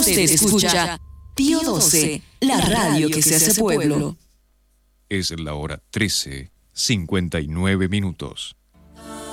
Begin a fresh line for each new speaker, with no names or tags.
Usted escucha Pío XII, la radio que se hace pueblo.
Es la hora 13:59.